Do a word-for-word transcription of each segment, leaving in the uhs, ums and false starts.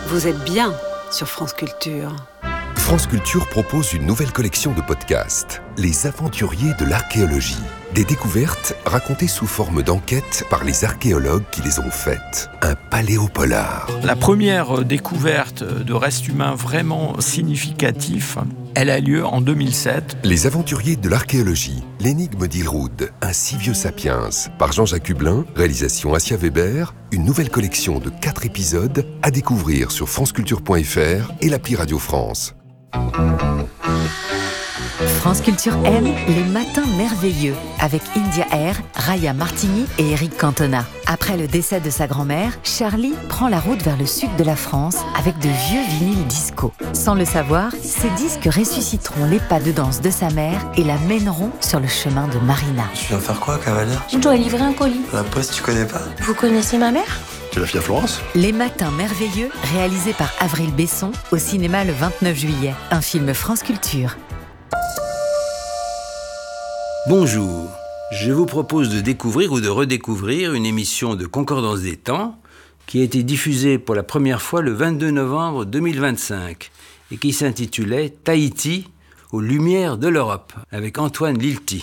Vous êtes bien sur France Culture. France Culture propose une nouvelle collection de podcasts, Les Aventuriers de l'Archéologie. Des découvertes racontées sous forme d'enquête par les archéologues qui les ont faites. Un paléopolar. La première découverte de restes humains vraiment significatifs, elle a lieu en deux mille sept. Les Aventuriers de l'Archéologie, l'énigme d'Ilroud, un si vieux sapiens, par Jean-Jacques Hublin, réalisation Assia Weber, une nouvelle collection de quatre épisodes à découvrir sur franceculture point f r et l'appli Radio France. France Culture aime les matins merveilleux avec India Air, Raya Martini et Eric Cantona. Après le décès de sa grand-mère, Charlie prend la route vers le sud de la France avec de vieux vinyles disco. Sans le savoir, ces disques ressusciteront les pas de danse de sa mère et la mèneront sur le chemin de Marina. Tu viens faire quoi, cavalière? Je dois livrer un colis. La poste, tu connais pas? Vous connaissez ma mère? Tu es la fille à Florence? Les matins merveilleux, réalisé par Avril Besson, au cinéma le vingt-neuf juillet. Un film France Culture. Bonjour, je vous propose de découvrir ou de redécouvrir une émission de Concordance des temps qui a été diffusée pour la première fois le vingt-deux novembre deux mille vingt-cinq et qui s'intitulait Tahiti aux lumières de l'Europe avec Antoine Lilti.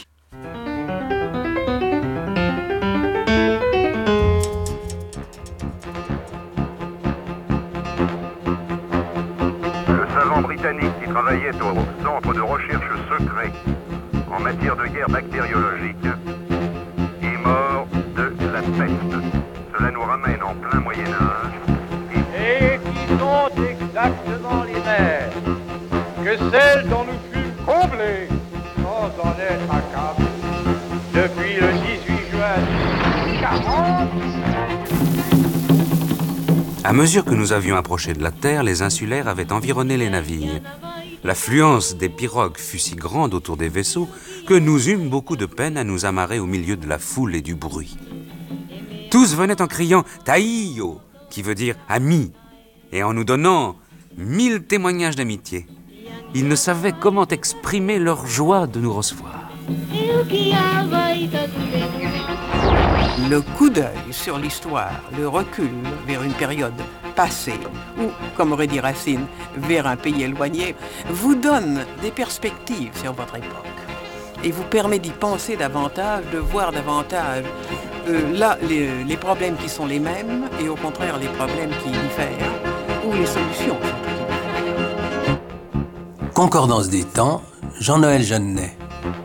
Le savant britannique qui travaillait au centre de recherche secret en matière de guerre bactériologique est mort de la peste. Cela nous ramène en plein Moyen-Âge. Et qui sont exactement les mêmes que celles dont nous fûmes comblés sans en être accablés depuis le dix-huit juin mille huit cent quarante. À mesure que nous avions approché de la Terre, les insulaires avaient environné les navires. L'affluence des pirogues fut si grande autour des vaisseaux que nous eûmes beaucoup de peine à nous amarrer au milieu de la foule et du bruit. Tous venaient en criant « Taïyo », qui veut dire « ami », et en nous donnant mille témoignages d'amitié. Ils ne savaient comment exprimer leur joie de nous recevoir. Le coup d'œil sur l'histoire, le recul vers une période passée, ou, comme aurait dit Racine, vers un pays éloigné, vous donne des perspectives sur votre époque et vous permet d'y penser davantage, de voir davantage euh, là les, les problèmes qui sont les mêmes et au contraire les problèmes qui diffèrent ou les solutions sont différentes. Concordance des temps, Jean-Noël Jeannet.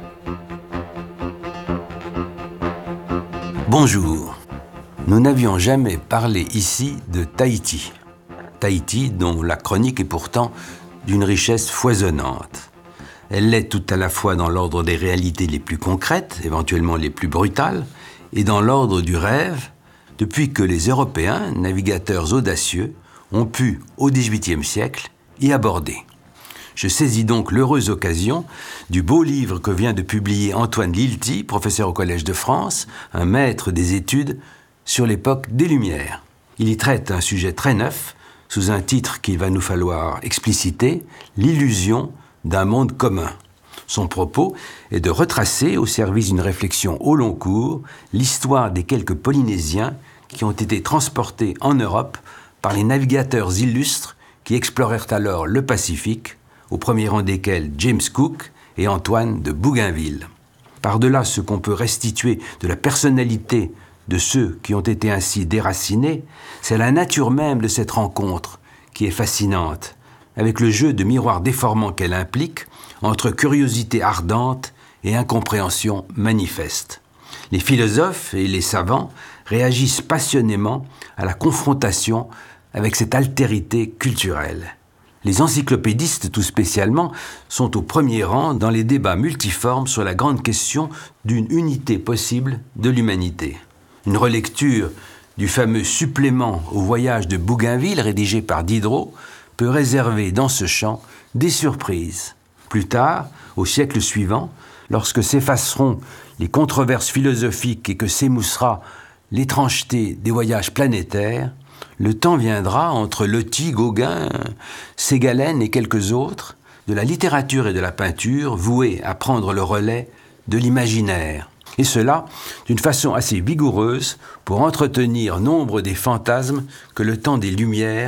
Bonjour. Nous n'avions jamais parlé ici de Tahiti. Tahiti, dont la chronique est pourtant d'une richesse foisonnante. Elle l'est tout à la fois dans l'ordre des réalités les plus concrètes, éventuellement les plus brutales, et dans l'ordre du rêve, depuis que les Européens, navigateurs audacieux, ont pu, au dix-huitième siècle, y aborder. Je saisis donc l'heureuse occasion du beau livre que vient de publier Antoine Lilti, professeur au Collège de France, un maître des études sur l'époque des Lumières. Il y traite un sujet très neuf, sous un titre qu'il va nous falloir expliciter, l'illusion d'un monde commun. Son propos est de retracer, au service d'une réflexion au long cours, l'histoire des quelques Polynésiens qui ont été transportés en Europe par les navigateurs illustres qui explorèrent alors le Pacifique, au premier rang desquels James Cook et Antoine de Bougainville. Par-delà ce qu'on peut restituer de la personnalité de ceux qui ont été ainsi déracinés, c'est la nature même de cette rencontre qui est fascinante, avec le jeu de miroir déformant qu'elle implique entre curiosité ardente et incompréhension manifeste. Les philosophes et les savants réagissent passionnément à la confrontation avec cette altérité culturelle. Les encyclopédistes, tout spécialement, sont au premier rang dans les débats multiformes sur la grande question d'une unité possible de l'humanité. Une relecture du fameux supplément au voyage de Bougainville, rédigé par Diderot, peut réserver dans ce champ des surprises. Plus tard, au siècle suivant, lorsque s'effaceront les controverses philosophiques et que s'émoussera l'étrangeté des voyages planétaires, le temps viendra entre Loti, Gauguin, Ségalen et quelques autres, de la littérature et de la peinture voués à prendre le relais de l'imaginaire. Et cela d'une façon assez vigoureuse pour entretenir nombre des fantasmes que le temps des Lumières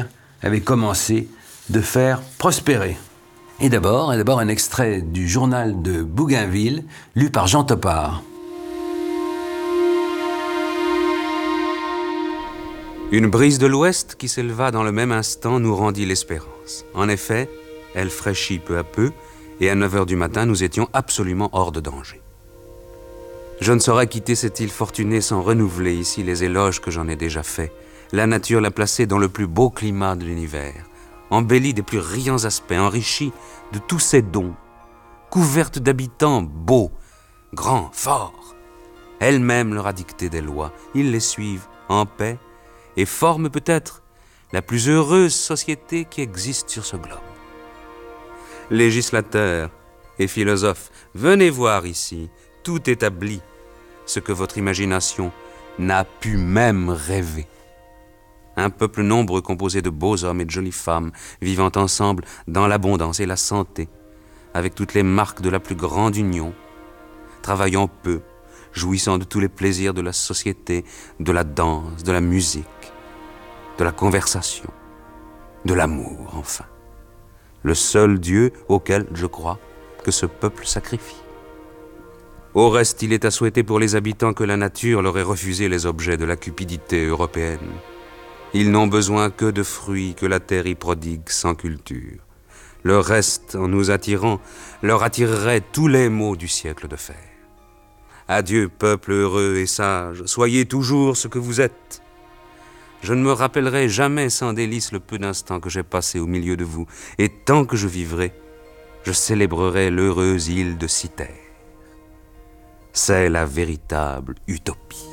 avait commencé de faire prospérer. Et d'abord, et d'abord un extrait du journal de Bougainville, lu par Jean Topard. Une brise de l'ouest qui s'éleva dans le même instant nous rendit l'espérance. En effet, elle fraîchit peu à peu, et à neuf heures du matin, nous étions absolument hors de danger. Je ne saurais quitter cette île fortunée sans renouveler ici les éloges que j'en ai déjà faits. La nature l'a placée dans le plus beau climat de l'univers, embellie des plus riants aspects, enrichie de tous ses dons, couverte d'habitants beaux, grands, forts. Elle-même leur a dicté des lois, ils les suivent en paix et forment peut-être la plus heureuse société qui existe sur ce globe. Législateurs et philosophes, venez voir ici, tout établi, ce que votre imagination n'a pu même rêver. Un peuple nombreux composé de beaux hommes et de jolies femmes, vivant ensemble dans l'abondance et la santé, avec toutes les marques de la plus grande union, travaillant peu, jouissant de tous les plaisirs de la société, de la danse, de la musique, de la conversation, de l'amour, enfin. Le seul Dieu auquel je crois que ce peuple sacrifie. Au reste, il est à souhaiter pour les habitants que la nature leur ait refusé les objets de la cupidité européenne. Ils n'ont besoin que de fruits que la terre y prodigue sans culture. Le reste, en nous attirant, leur attirerait tous les maux du siècle de fer. Adieu, peuple heureux et sage, soyez toujours ce que vous êtes. Je ne me rappellerai jamais sans délice le peu d'instants que j'ai passé au milieu de vous, et tant que je vivrai, je célébrerai l'heureuse île de Cythère. C'est la véritable utopie.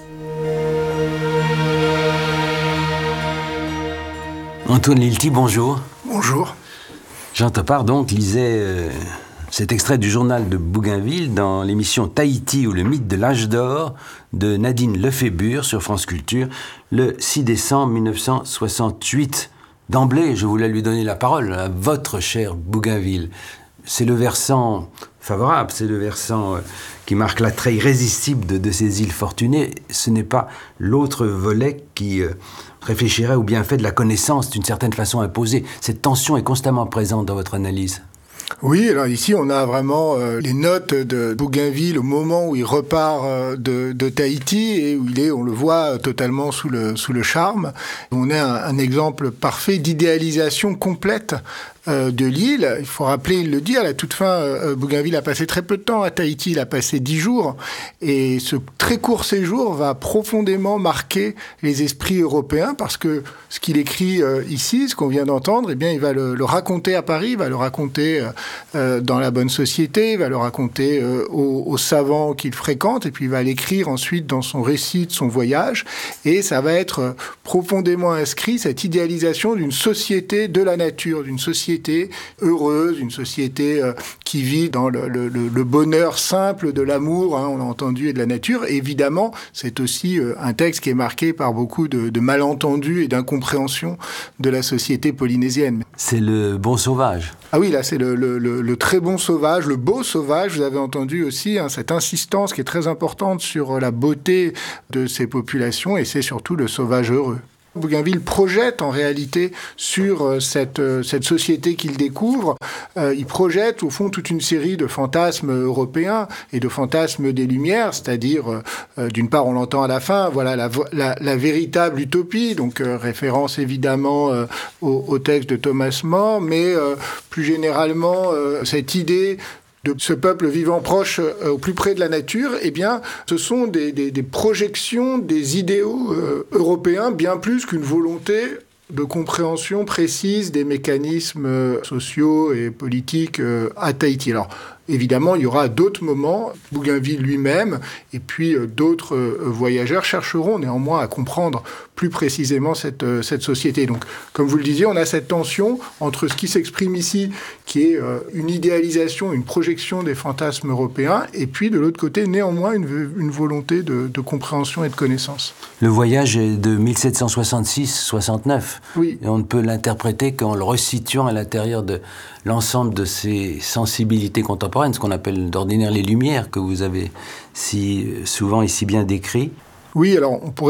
Antoine Lilti, bonjour. Bonjour. Jean Topard, donc, lisait euh, cet extrait du journal de Bougainville dans l'émission Tahiti ou le mythe de l'âge d'or de Nadine Lefébure sur France Culture le six décembre mille neuf cent soixante-huit. D'emblée, je voulais lui donner la parole à votre cher Bougainville. C'est le versant favorable, c'est le versant euh, qui marque l'attrait irrésistible de, de ces îles fortunées. Ce n'est pas l'autre volet qui euh, réfléchirait au bienfait de la connaissance d'une certaine façon imposée. Cette tension est constamment présente dans votre analyse. Oui, alors ici on a vraiment euh, les notes de Bougainville au moment où il repart euh, de, de Tahiti et où il est, on le voit, euh, totalement sous le, sous le charme. On a un, un exemple parfait d'idéalisation complète euh, de l'île. Il faut rappeler, il le dit, à la toute fin, euh, Bougainville a passé très peu de temps à Tahiti, il a passé dix jours et ce très court séjour va profondément marquer les esprits européens parce que ce qu'il écrit euh, ici, ce qu'on vient d'entendre, eh bien, il va le, le raconter à Paris, il va le raconter euh, Euh, dans la bonne société, il va le raconter euh, aux, aux savants qu'il fréquente, et puis il va l'écrire ensuite dans son récit de son voyage, et ça va être euh, profondément inscrit, cette idéalisation d'une société de la nature, d'une société heureuse, d'une société euh, qui vit dans le, le, le bonheur simple de l'amour, hein, on l'a entendu, et de la nature. Et évidemment, c'est aussi euh, un texte qui est marqué par beaucoup de, de malentendus et d'incompréhension de la société polynésienne. C'est le bon sauvage. Ah oui, là, c'est le, le, le, le très bon sauvage, le beau sauvage. Vous avez entendu aussi hein, cette insistance qui est très importante sur la beauté de ces populations, et c'est surtout le sauvage heureux. Bougainville projette en réalité sur cette, cette société qu'il découvre, euh, il projette au fond toute une série de fantasmes européens et de fantasmes des Lumières, c'est-à-dire euh, d'une part on l'entend à la fin, voilà la, la, la véritable utopie, donc euh, référence évidemment euh, au, au texte de Thomas More, mais euh, plus généralement euh, cette idée de ce peuple vivant proche, euh, au plus près de la nature, eh bien, ce sont des, des, des projections des idéaux euh, européens, bien plus qu'une volonté de compréhension précise des mécanismes euh, sociaux et politiques euh, à Tahiti. Alors, évidemment, il y aura d'autres moments, Bougainville lui-même, et puis euh, d'autres euh, voyageurs chercheront néanmoins à comprendre plus précisément cette, euh, cette société. Donc, comme vous le disiez, on a cette tension entre ce qui s'exprime ici, qui est euh, une idéalisation, une projection des fantasmes européens, et puis de l'autre côté, néanmoins, une, une volonté de, de compréhension et de connaissance. Le voyage est de mille sept cent soixante-six soixante-neuf. Oui. Et on ne peut l'interpréter qu'en le resituant à l'intérieur de l'ensemble de ces sensibilités contemporaines, ce qu'on appelle d'ordinaire les Lumières, que vous avez si souvent et si bien décrit. Oui, alors on pourrait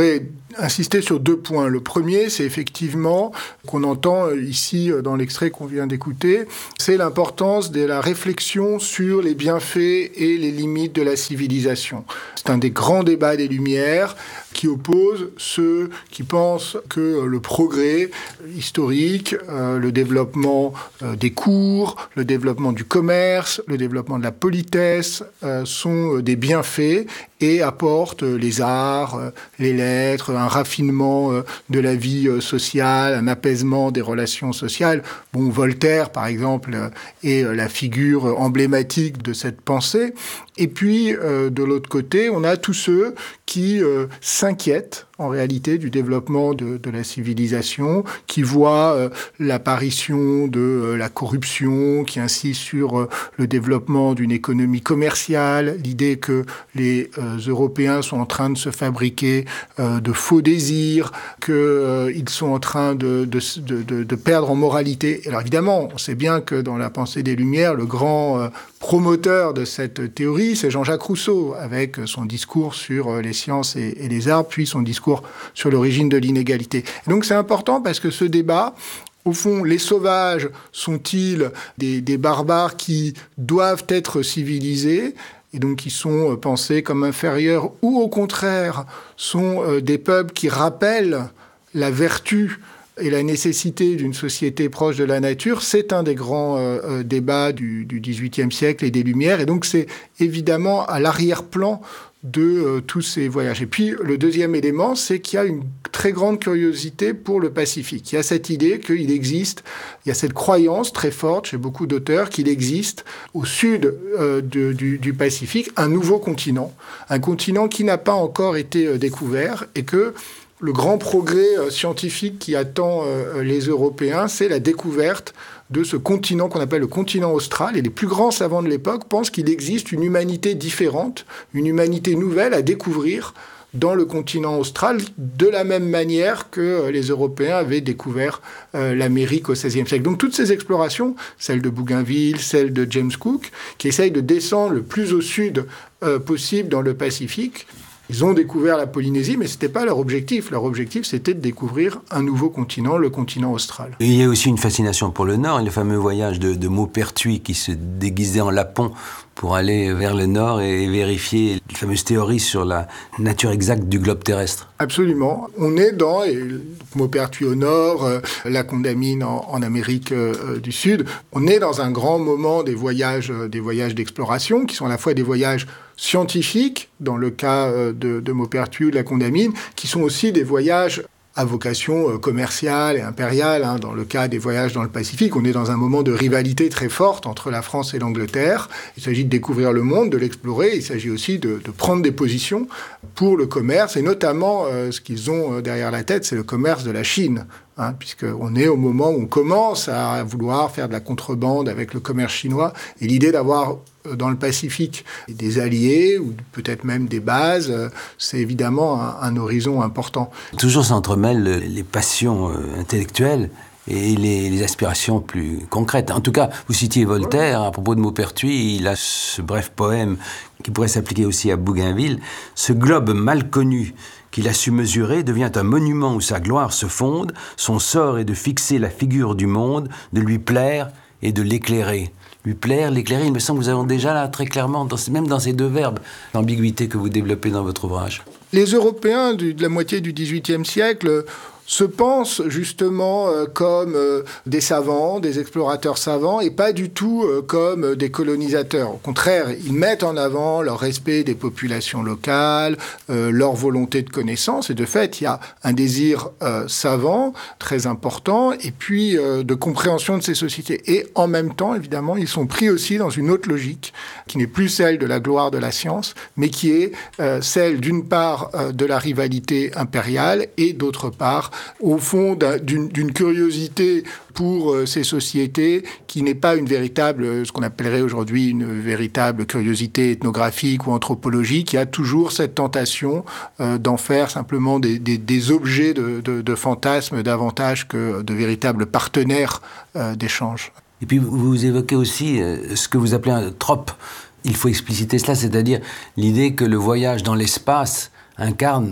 insister sur deux points. Le premier, c'est effectivement, qu'on entend ici dans l'extrait qu'on vient d'écouter, c'est l'importance de la réflexion sur les bienfaits et les limites de la civilisation. C'est un des grands débats des Lumières qui oppose ceux qui pensent que le progrès historique, euh, le développement euh, des cours, le développement du commerce, le développement de la politesse euh, sont des bienfaits et apportent les arts, euh, les lettres, un raffinement euh, de la vie euh, sociale, un apaisement des relations sociales. Bon, Voltaire, par exemple, euh, est euh, la figure emblématique de cette pensée. Et puis, euh, de l'autre côté, on a tous ceux qui euh, s'inquiètent, en réalité, du développement de, de la civilisation, qui voient euh, l'apparition de euh, la corruption, qui insistent sur euh, le développement d'une économie commerciale, l'idée que les euh, Européens sont en train de se fabriquer euh, de faux désirs, qu'ils euh, sont en train de, de, de, de perdre en moralité. Alors évidemment, on sait bien que dans la pensée des Lumières, le grand euh, promoteur de cette théorie, c'est Jean-Jacques Rousseau, avec son discours sur les sciences et, et les arts, puis son discours sur l'origine de l'inégalité. Et donc c'est important parce que ce débat, au fond, les sauvages sont-ils des, des barbares qui doivent être civilisés et donc qui sont pensés comme inférieurs, ou au contraire sont euh, des peuples qui rappellent la vertu et la nécessité d'une société proche de la nature? C'est un des grands euh, débats du, du dix-huitième siècle et des Lumières, et donc c'est évidemment à l'arrière-plan de euh, tous ces voyages. Et puis, le deuxième élément, c'est qu'il y a une très grande curiosité pour le Pacifique. Il y a cette idée qu'il existe, il y a cette croyance très forte chez beaucoup d'auteurs qu'il existe au sud euh, de, du, du Pacifique un nouveau continent, un continent qui n'a pas encore été euh, découvert, et que le grand progrès euh, scientifique qui attend euh, les Européens, c'est la découverte de ce continent qu'on appelle le continent austral. Et les plus grands savants de l'époque pensent qu'il existe une humanité différente, une humanité nouvelle à découvrir dans le continent austral, de la même manière que les Européens avaient découvert euh, l'Amérique au seizième siècle. Donc toutes ces explorations, celle de Bougainville, celle de James Cook, qui essayent de descendre le plus au sud euh, possible dans le Pacifique, ils ont découvert la Polynésie, mais ce n'était pas leur objectif. Leur objectif, c'était de découvrir un nouveau continent, le continent austral. Et il y a aussi une fascination pour le Nord, le fameux voyage de, de Maupertuis qui se déguisait en lapon pour aller vers le Nord et vérifier les fameuses théories sur la nature exacte du globe terrestre. Absolument. On est dans et Maupertuis au Nord, euh, la Condamine en, en Amérique euh, du Sud. On est dans un grand moment des voyages, euh, des voyages d'exploration, qui sont à la fois des voyages scientifiques, dans le cas de, de Maupertuis ou de la Condamine, qui sont aussi des voyages à vocation commerciale et impériale. Hein. Dans le cas des voyages dans le Pacifique, on est dans un moment de rivalité très forte entre la France et l'Angleterre. Il s'agit de découvrir le monde, de l'explorer. Il s'agit aussi de, de prendre des positions pour le commerce, et notamment euh, ce qu'ils ont derrière la tête, c'est le commerce de la Chine. Hein, puisqu'on est au moment où on commence à vouloir faire de la contrebande avec le commerce chinois. Et l'idée d'avoir dans le Pacifique des alliés, ou peut-être même des bases, c'est évidemment un, un horizon important. Toujours s'entremêlent les passions intellectuelles et les, les aspirations plus concrètes. En tout cas, vous citiez Voltaire, à propos de Maupertuis, il a ce bref poème qui pourrait s'appliquer aussi à Bougainville. « Ce globe mal connu qu'il a su mesurer devient un monument où sa gloire se fonde. Son sort est de fixer la figure du monde, de lui plaire et de l'éclairer. » Lui plaire, l'éclairer, il me semble que vous avez déjà là très clairement, dans, même dans ces deux verbes, l'ambiguïté que vous développez dans votre ouvrage. Les Européens du, de la moitié du dix-huitième siècle se pensent justement euh, comme euh, des savants, des explorateurs savants, et pas du tout euh, comme euh, des colonisateurs. Au contraire, ils mettent en avant leur respect des populations locales, euh, leur volonté de connaissance, et de fait, il y a un désir euh, savant très important, et puis euh, de compréhension de ces sociétés. Et en même temps, évidemment, ils sont pris aussi dans une autre logique, qui n'est plus celle de la gloire de la science, mais qui est euh, celle, d'une part, euh, de la rivalité impériale, et d'autre part, au fond d'une, d'une curiosité pour euh, ces sociétés qui n'est pas une véritable, ce qu'on appellerait aujourd'hui une véritable curiosité ethnographique ou anthropologique. Il y a toujours cette tentation euh, d'en faire simplement des, des, des objets de, de, de fantasmes davantage que de véritables partenaires euh, d'échange. Et puis vous évoquez aussi euh, ce que vous appelez un trope. Il faut expliciter cela, c'est-à-dire l'idée que le voyage dans l'espace incarne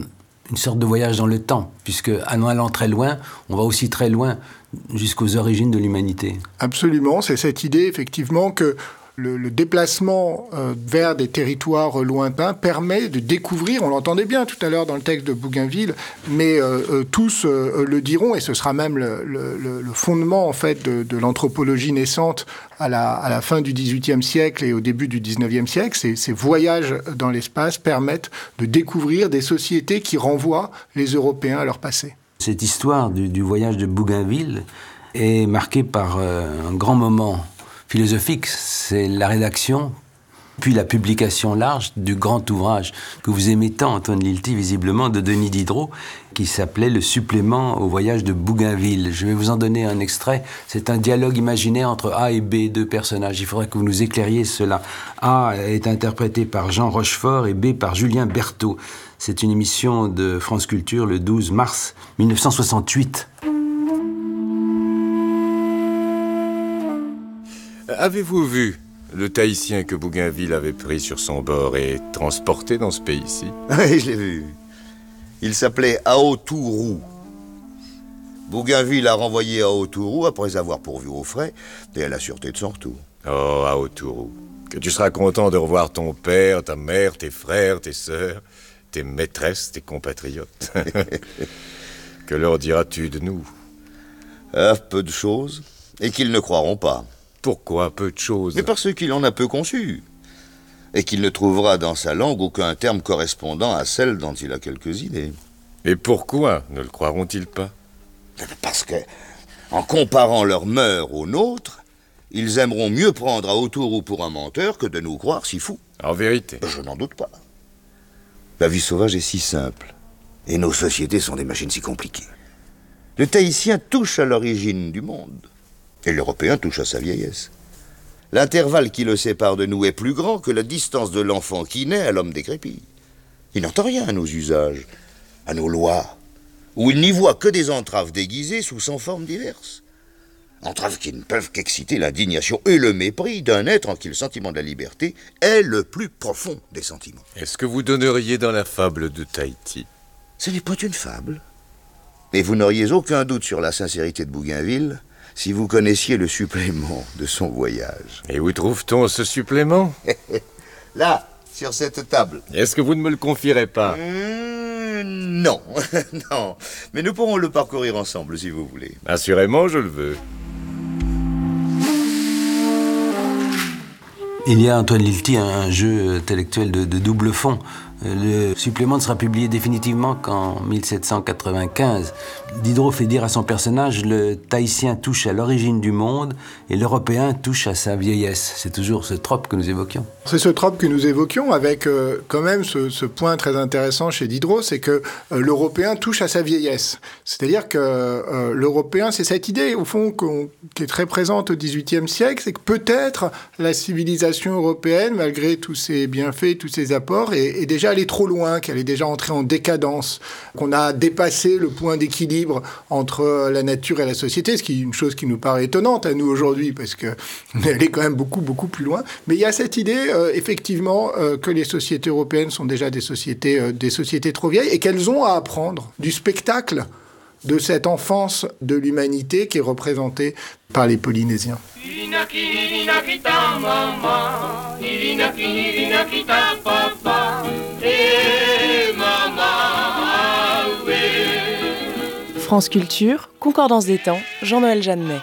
une sorte de voyage dans le temps, puisque en allant très loin, on va aussi très loin jusqu'aux origines de l'humanité. Absolument, c'est cette idée effectivement que le, le déplacement euh, vers des territoires lointains permet de découvrir, on l'entendait bien tout à l'heure dans le texte de Bougainville, mais euh, euh, tous euh, le diront, et ce sera même le, le, le fondement en fait de, de l'anthropologie naissante à la, à la fin du dix-huitième siècle et au début du dix-neuvième siècle. Ces, ces voyages dans l'espace permettent de découvrir des sociétés qui renvoient les Européens à leur passé. Cette histoire du, du voyage de Bougainville est marquée par euh, un grand moment philosophique, c'est la rédaction, puis la publication large du grand ouvrage que vous aimez tant, Antoine Lilti, visiblement, de Denis Diderot, qui s'appelait « Le supplément au voyage de Bougainville ». Je vais vous en donner un extrait. C'est un dialogue imaginaire entre A et B, deux personnages. Il faudrait que vous nous éclairiez cela. A est interprété par Jean Rochefort et B par Julien Berthaud. C'est une émission de France Culture le douze mars mille neuf cent soixante-huit. Avez-vous vu le Tahitien que Bougainville avait pris sur son bord et transporté dans ce pays-ci? Oui, je l'ai vu. Il s'appelait Aotourou. Bougainville a renvoyé Aotourou après avoir pourvu aux frais et à la sûreté de son retour. Oh, Aotourou, que tu seras content de revoir ton père, ta mère, tes frères, tes sœurs, tes maîtresses, tes compatriotes. Que leur diras-tu de nous? Ah, peu de choses, et qu'ils ne croiront pas. Pourquoi peu de choses? Mais parce qu'il en a peu conçu, et qu'il ne trouvera dans sa langue aucun terme correspondant à celle dont il a quelques idées. Et pourquoi ne le croiront-ils pas? Parce que, en comparant leurs mœurs aux nôtres, ils aimeront mieux prendre Aotourou pour un menteur que de nous croire si fous. En vérité? Je n'en doute pas. La vie sauvage est si simple, et nos sociétés sont des machines si compliquées. Le Tahitien touche à l'origine du monde, et l'Européen touche à sa vieillesse. L'intervalle qui le sépare de nous est plus grand que la distance de l'enfant qui naît à l'homme décrépit. Il n'entend rien à nos usages, à nos lois, où il n'y voit que des entraves déguisées sous cent formes diverses. Entraves qui ne peuvent qu'exciter l'indignation et le mépris d'un être en qui le sentiment de la liberté est le plus profond des sentiments. Est-ce que vous donneriez dans la fable de Tahiti? Ce n'est pas une fable. Et vous n'auriez aucun doute sur la sincérité de Bougainville si vous connaissiez le supplément de son voyage. Et où trouve-t-on ce supplément? Là, sur cette table. Est-ce que vous ne me le confierez pas? mmh, Non, non. Mais nous pourrons le parcourir ensemble si vous voulez. Assurément, je le veux. Il y a, Antoine Lilti, un jeu intellectuel de, de double fond. Le supplément ne sera publié définitivement qu'en mille sept cent quatre-vingt-quinze. Diderot fait dire à son personnage « Le Tahitien touche à l'origine du monde et l'Européen touche à sa vieillesse ». C'est toujours ce trope que nous évoquions. C'est ce trope que nous évoquions avec euh, quand même ce, ce point très intéressant chez Diderot, c'est que euh, l'Européen touche à sa vieillesse. C'est-à-dire que euh, l'Européen, c'est cette idée, au fond, qu'on, qui est très présente au dix-huitième siècle, c'est que peut-être la civilisation européenne, malgré tous ses bienfaits, tous ses apports, est, est déjà allée trop loin, qu'elle est déjà entrée en décadence, qu'on a dépassé le point d'équilibre entre la nature et la société, ce qui est une chose qui nous paraît étonnante à nous aujourd'hui, parce qu'elle est quand même beaucoup, beaucoup plus loin. Mais il y a cette idée, euh, effectivement, euh, que les sociétés européennes sont déjà des sociétés, euh, des sociétés trop vieilles et qu'elles ont à apprendre du spectacle de cette enfance de l'humanité qui est représentée par les Polynésiens. France Culture, Concordance des temps, Jean-Noël Jeannet.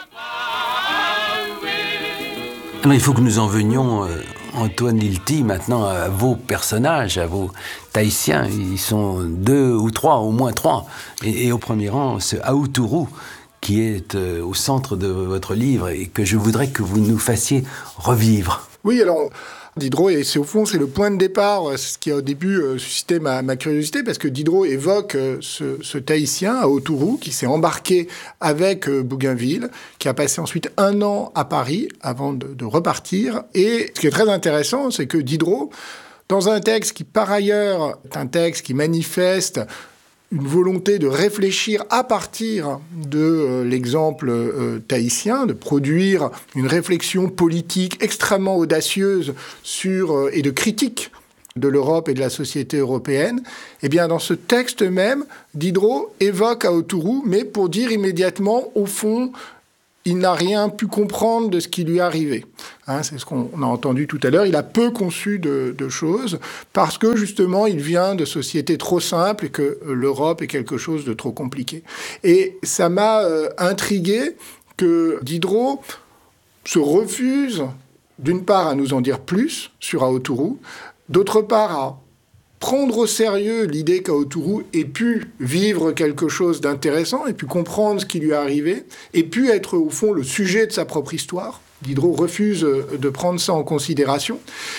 Alors il faut que nous en venions, euh, Antoine Lilti, maintenant à vos personnages, à vos Tahitiens. Ils sont deux ou trois, au moins trois. Et, et au premier rang, ce Aotourou, qui est euh, au centre de votre livre et que je voudrais que vous nous fassiez revivre. Oui, alors Diderot, et c'est au fond, c'est le point de départ, ce qui a au début euh, suscité ma, ma curiosité, parce que Diderot évoque euh, ce, ce Tahitien, Aotourou, qui s'est embarqué avec euh, Bougainville, qui a passé ensuite un an à Paris avant de, de repartir. Et ce qui est très intéressant, c'est que Diderot, dans un texte qui, par ailleurs, est un texte qui manifeste une volonté de réfléchir à partir de euh, l'exemple euh, tahitien, de produire une réflexion politique extrêmement audacieuse sur, euh, et de critique de l'Europe et de la société européenne, eh bien, dans ce texte même, Diderot évoque Aotourou, mais pour dire immédiatement, au fond, il n'a rien pu comprendre de ce qui lui arrivait. Hein, c'est ce qu'on a entendu tout à l'heure. Il a peu conçu de, de choses parce que, justement, il vient de sociétés trop simples et que l'Europe est quelque chose de trop compliqué. Et ça m'a euh, intrigué que Diderot se refuse, d'une part, à nous en dire plus sur Aotourou, d'autre part, à prendre au sérieux l'idée qu'Aotourou ait pu vivre quelque chose d'intéressant, ait pu comprendre ce qui lui est arrivé, ait pu être, au fond, le sujet de sa propre histoire. Diderot refuse de prendre ça en considération.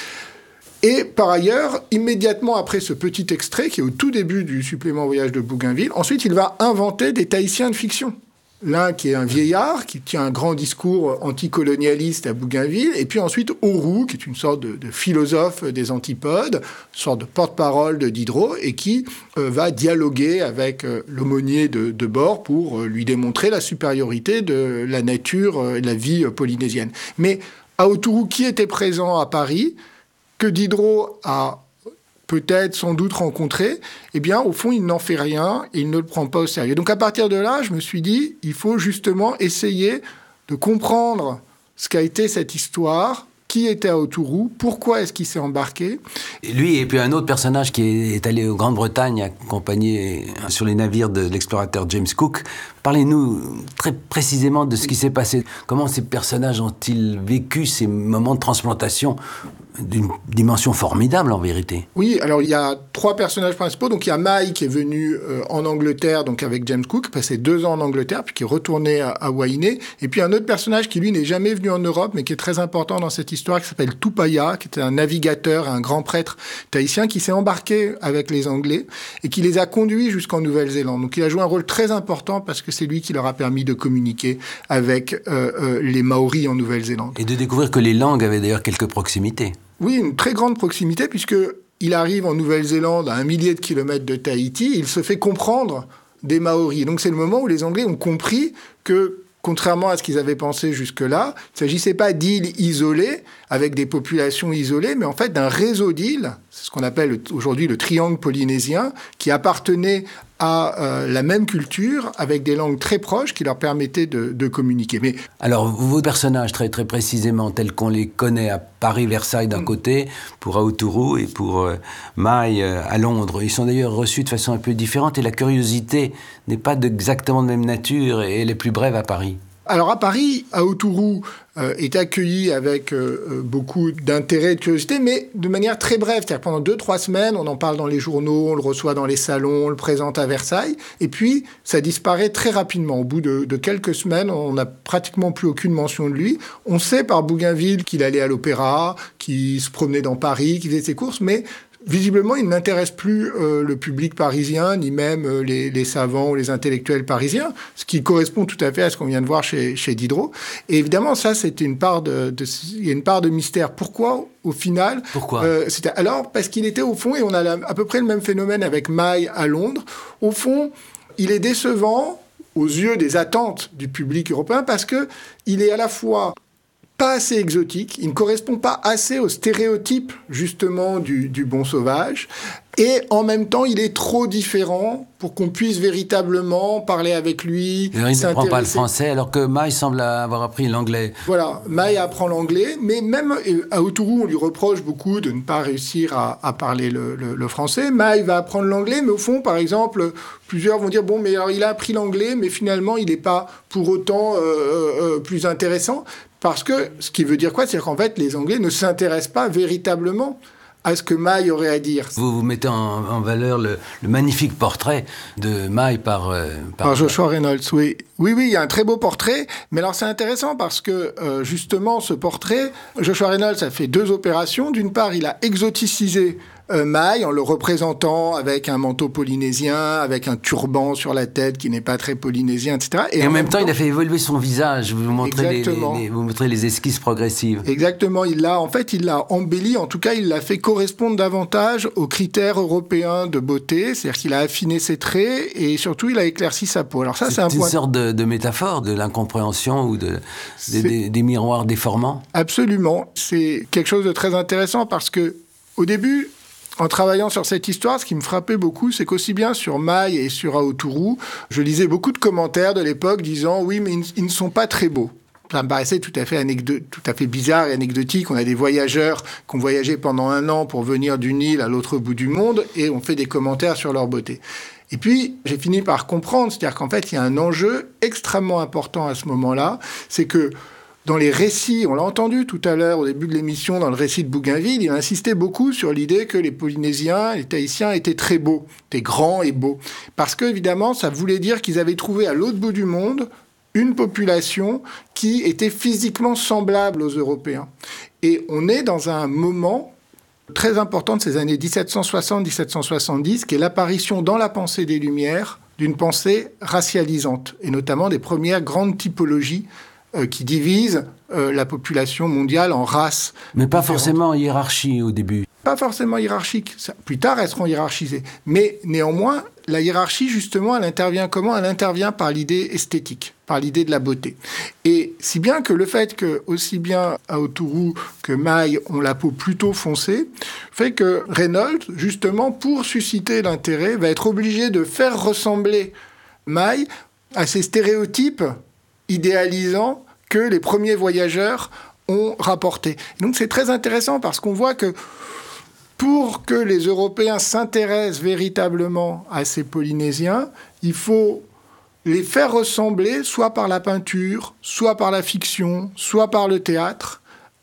Et par ailleurs, immédiatement après ce petit extrait, qui est au tout début du supplément Voyage de Bougainville, ensuite il va inventer des Tahitiens de fiction. L'un qui est un vieillard, qui tient un grand discours anticolonialiste à Bougainville, et puis ensuite Auroux, qui est une sorte de, de philosophe des antipodes, une sorte de porte-parole de Diderot, et qui euh, va dialoguer avec euh, l'aumônier de, de bord pour euh, lui démontrer la supériorité de la nature euh, et de la vie euh, polynésienne. Mais Aotourou, qui était présent à Paris, que Diderot a peut-être, sans doute rencontré, eh bien, au fond, il n'en fait rien et il ne le prend pas au sérieux. Donc, à partir de là, je me suis dit, il faut justement essayer de comprendre ce qu'a été cette histoire, qui était Aotourou, pourquoi est-ce qu'il s'est embarqué. Et lui, et puis un autre personnage qui est allé en Grande-Bretagne, accompagné sur les navires de l'explorateur James Cook. Parlez-nous très précisément de ce qui s'est passé. Comment ces personnages ont-ils vécu ces moments de transplantation d'une dimension formidable, en vérité? Oui, alors il y a trois personnages principaux. Donc il y a Mai qui est venu euh, en Angleterre, donc avec James Cook, passé deux ans en Angleterre, puis qui est retourné à, à Wainé. Et puis un autre personnage qui, lui, n'est jamais venu en Europe, mais qui est très important dans cette histoire, qui s'appelle Tupaya, qui était un navigateur, un grand prêtre tahitien, qui s'est embarqué avec les Anglais et qui les a conduits jusqu'en Nouvelle-Zélande. Donc il a joué un rôle très important parce que c'est lui qui leur a permis de communiquer avec euh, euh, les Maoris en Nouvelle-Zélande. Et de découvrir que les langues avaient d'ailleurs quelques proximités. Oui, une très grande proximité, puisqu'il arrive en Nouvelle-Zélande à un millier de kilomètres de Tahiti, il se fait comprendre des Maoris. Donc c'est le moment où les Anglais ont compris que, contrairement à ce qu'ils avaient pensé jusque-là, il ne s'agissait pas d'îles isolées, avec des populations isolées, mais en fait d'un réseau d'îles, c'est ce qu'on appelle aujourd'hui le triangle polynésien, qui appartenait à euh, la même culture, avec des langues très proches qui leur permettaient de, de communiquer. Mais... Alors, vos personnages, très, très précisément, tels qu'on les connaît à Paris, Versailles d'un mmh. côté, pour Aotourou, et pour euh, Mai euh, à Londres, ils sont d'ailleurs reçus de façon un peu différente, et la curiosité n'est pas exactement de même nature, et elle est plus brève à Paris. Alors à Paris, Aotourou euh, est accueilli avec euh, beaucoup d'intérêt et de curiosité, mais de manière très brève. C'est-à-dire pendant deux, trois semaines, on en parle dans les journaux, on le reçoit dans les salons, on le présente à Versailles, et puis ça disparaît très rapidement. Au bout de, de quelques semaines, on n'a pratiquement plus aucune mention de lui. On sait par Bougainville qu'il allait à l'opéra, qu'il se promenait dans Paris, qu'il faisait ses courses, mais visiblement, il n'intéresse plus euh, le public parisien, ni même euh, les, les savants ou les intellectuels parisiens, ce qui correspond tout à fait à ce qu'on vient de voir chez, chez Diderot. Et évidemment, ça, c'était une part de, de, il y a une part de mystère. Pourquoi, au final Pourquoi euh, c'était, Alors, parce qu'il était au fond, et on a la, à peu près le même phénomène avec Mai à Londres, au fond, il est décevant aux yeux des attentes du public européen parce qu'il est à la fois pas assez exotique, il ne correspond pas assez aux stéréotypes, justement, du, du bon sauvage. Et en même temps, il est trop différent pour qu'on puisse véritablement parler avec lui. Il ne comprend pas le français, alors que Mai semble avoir appris l'anglais. Voilà, Mai apprend l'anglais, mais même à Aotourou, on lui reproche beaucoup de ne pas réussir à, à parler le, le, le français. Mai va apprendre l'anglais, mais au fond, par exemple, plusieurs vont dire, bon, mais alors il a appris l'anglais, mais finalement, il n'est pas pour autant euh, euh, plus intéressant. Parce que, ce qui veut dire quoi ? C'est qu'en fait, les Anglais ne s'intéressent pas véritablement à ce que Mai aurait à dire. Vous, vous mettez en, en valeur le, le magnifique portrait de Mai par... Euh, par, par Joshua Reynolds, oui. Oui, oui, il y a un très beau portrait, mais alors c'est intéressant parce que, euh, justement, ce portrait, Joshua Reynolds a fait deux opérations. D'une part, il a exoticisé Euh, Mai, en le représentant avec un manteau polynésien, avec un turban sur la tête qui n'est pas très polynésien, et cetera. Et, et en, en même temps, temps, il a fait évoluer son visage. Vous montrez, les, les, les, vous montrez les esquisses progressives. Exactement. Il l'a, en fait, il l'a embelli. En tout cas, il l'a fait correspondre davantage aux critères européens de beauté. C'est-à-dire qu'il a affiné ses traits et surtout, il a éclairci sa peau. Alors ça, c'est, c'est un une point... sorte de, de métaphore de l'incompréhension ou de, de, des, des miroirs déformants. Absolument. C'est quelque chose de très intéressant parce que, au début, en travaillant sur cette histoire, ce qui me frappait beaucoup, c'est qu'aussi bien sur Maï et sur Aotourou, je lisais beaucoup de commentaires de l'époque disant « oui, mais ils, ils ne sont pas très beaux ». Ça me paraissait tout à fait, anecdo- tout à fait bizarre et anecdotique. On a des voyageurs qui ont voyagé pendant un an pour venir d'une île à l'autre bout du monde et on fait des commentaires sur leur beauté. Et puis, j'ai fini par comprendre, c'est-à-dire qu'en fait, il y a un enjeu extrêmement important à ce moment-là, c'est que dans les récits, on l'a entendu tout à l'heure au début de l'émission, dans le récit de Bougainville, il insistait beaucoup sur l'idée que les Polynésiens, les Tahitiens étaient très beaux, étaient grands et beaux. Parce qu'évidemment, ça voulait dire qu'ils avaient trouvé à l'autre bout du monde une population qui était physiquement semblable aux Européens. Et on est dans un moment très important de ces années dix-sept cent soixante à dix-sept cent soixante-dix, qui est l'apparition dans la pensée des Lumières d'une pensée racialisante, et notamment des premières grandes typologies euh, qui divisent euh, la population mondiale en races. Mais pas différentes. Forcément en hiérarchie au début. Pas forcément hiérarchiques. Ça, plus tard, elles seront hiérarchisées. Mais néanmoins, la hiérarchie, justement, elle intervient comment ? Elle intervient par l'idée esthétique, par l'idée de la beauté. Et si bien que le fait que, aussi bien Aotourou que Maï ont la peau plutôt foncée, fait que Reynolds, justement, pour susciter l'intérêt, va être obligé de faire ressembler Maï à ces stéréotypes idéalisants que les premiers voyageurs ont rapportés. Donc c'est très intéressant parce qu'on voit que pour que les Européens s'intéressent véritablement à ces Polynésiens, il faut les faire ressembler, soit par la peinture, soit par la fiction, soit par le théâtre,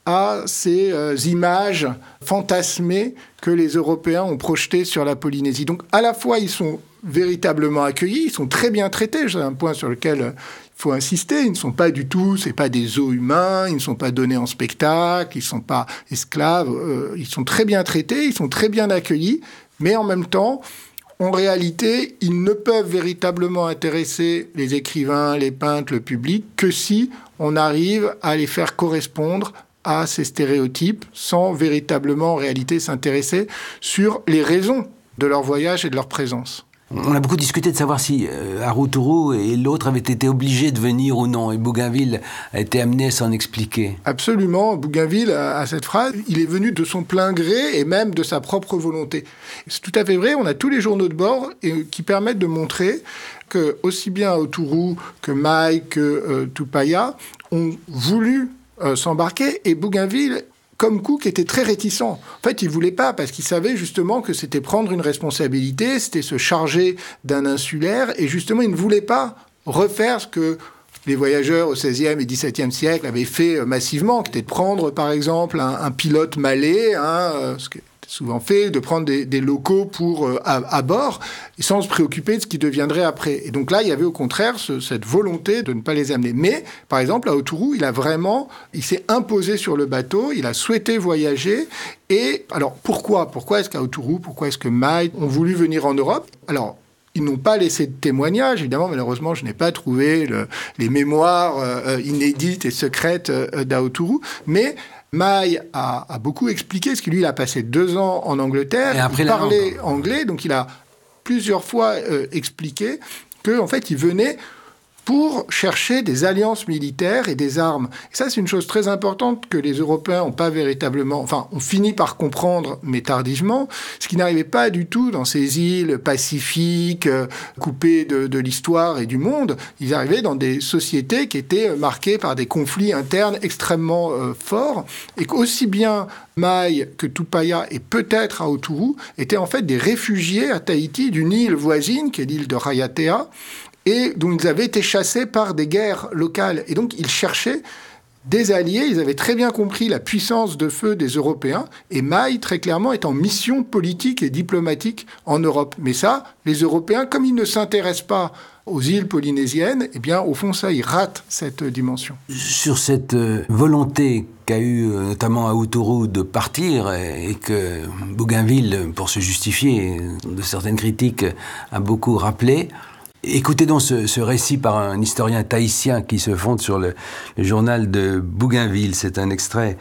à ces euh, images fantasmées que les Européens ont projetées sur la Polynésie. Donc, à la fois, ils sont véritablement accueillis, ils sont très bien traités, c'est un point sur lequel il faut insister, ils ne sont pas du tout, c'est pas des os humains, ils ne sont pas donnés en spectacle, ils ne sont pas esclaves, euh, ils sont très bien traités, ils sont très bien accueillis, mais en même temps, en réalité, ils ne peuvent véritablement intéresser les écrivains, les peintres, le public, que si on arrive à les faire correspondre à ces stéréotypes, sans véritablement, en réalité, s'intéresser sur les raisons de leur voyage et de leur présence. On a beaucoup discuté de savoir si euh, Aotourou et l'autre avaient été obligés de venir ou non, et Bougainville a été amené à s'en expliquer. Absolument, Bougainville a, a cette phrase, il est venu de son plein gré et même de sa propre volonté. C'est tout à fait vrai, on a tous les journaux de bord et, qui permettent de montrer que aussi bien Aotourou que Maï que euh, Tupaya ont voulu euh, s'embarquer, et Bougainville, comme Cook, était très réticent. En fait, il ne voulait pas, parce qu'il savait justement que c'était prendre une responsabilité, c'était se charger d'un insulaire, et justement, il ne voulait pas refaire ce que les voyageurs au seizième et dix-septième siècle avaient fait massivement, qui était de prendre, par exemple, un, un pilote malais, hein, ce qui est souvent fait, de prendre des, des locaux pour, euh, à, à bord, sans se préoccuper de ce qui deviendrait après. Et donc là, il y avait au contraire ce, cette volonté de ne pas les amener. Mais, par exemple, à Aotourou, il a vraiment, il s'est imposé sur le bateau, il a souhaité voyager. Et alors, pourquoi Pourquoi est-ce qu'à Aotourou, pourquoi est-ce que Maï ont voulu venir en Europe ? Alors, ils n'ont pas laissé de témoignages, évidemment, malheureusement, je n'ai pas trouvé le, les mémoires euh, inédites et secrètes euh, d'Aotourou, mais Maï a, a beaucoup expliqué, parce que lui, il a passé deux ans en Angleterre, il parlait anglais, donc il a plusieurs fois euh, expliqué qu'en fait, il venait pour chercher des alliances militaires et des armes. Et ça, c'est une chose très importante que les Européens n'ont pas véritablement... Enfin, on finit par comprendre, mais tardivement, ce qui n'arrivait pas du tout dans ces îles pacifiques, euh, coupées de, de l'histoire et du monde. Ils arrivaient dans des sociétés qui étaient marquées par des conflits internes extrêmement euh, forts, et qu'aussi bien Maï que Tupaya et peut-être Aotourou étaient en fait des réfugiés à Tahiti d'une île voisine, qui est l'île de Raiatea, et dont ils avaient été chassés par des guerres locales. Et donc, ils cherchaient des alliés. Ils avaient très bien compris la puissance de feu des Européens. Et Maï, très clairement, est en mission politique et diplomatique en Europe. Mais ça, les Européens, comme ils ne s'intéressent pas aux îles polynésiennes, eh bien, au fond, ça, ils ratent cette dimension. Sur cette volonté qu'a eu notamment Aotourou de partir, et que Bougainville, pour se justifier de certaines critiques, a beaucoup rappelé, écoutez donc ce, ce récit par un historien tahitien qui se fonde sur le, le journal de Bougainville. C'est un extrait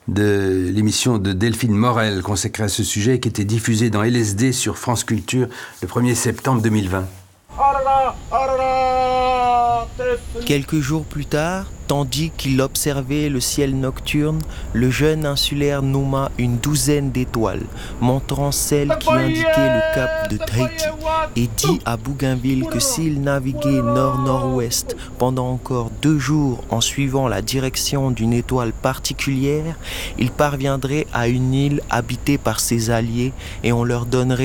de l'émission de Delphine Morel consacrée à ce sujet, qui était diffusée dans L S D sur France Culture le premier septembre deux mille vingt. Quelques jours plus tard, Tandis qu'il observait le ciel nocturne, le jeune insulaire nomma une douzaine d'étoiles, montrant celle qui indiquait le cap de Tahiti, et dit à Bougainville que s'il naviguait nord-nord-ouest pendant encore deux jours en suivant la direction d'une étoile particulière, il parviendrait à une île habitée par ses alliés et on leur donnerait